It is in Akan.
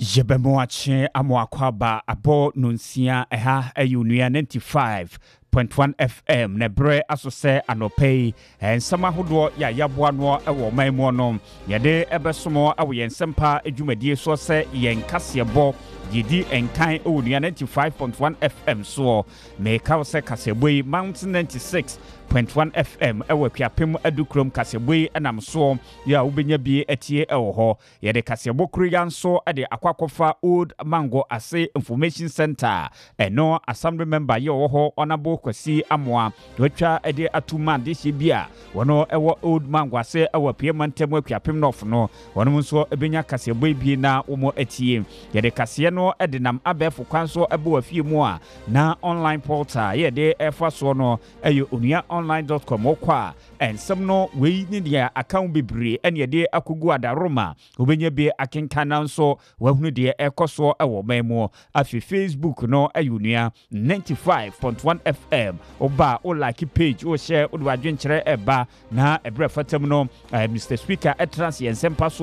Yebemoache amwakwaba abo nunsia eha ayunia 95.1 FM nebre asose anopei ensama hodo ya yaboa no ewo manmu no yede ebesomo awo yensempa edwumadie so se yenkasebo yidi enkan owunia 95.1 FM so meka se kaseboi Mountain 96.1 FM ewo piapem adukrom kaseboi enam so ya ubenya bi etie ewo ho yede kasebo kuriyan so ade akwakofa Old Mango Ase Information Center eno assembly member ye wo ho onabo kwasi amoa wetwa ede atuma de hye wono ewo Old Mango Ase ewo piemantem apiapem nof no wono nso ebenya kaseboi bi na womo etie yede kase no ede nam abefo kwanso ebo afie mu a na online portal yede efa so no eyo onuaonline.com okwa ensem no we ni dia account bebre ene yede akogu adaroma obenya bi akenkana nso wahunu de ekoso ewo memo afi Facebook no ayunua 95.1 FM oba o like page o share o do adwenkyere eba na ebre fatem no Mr. Speaker etrans yensempa so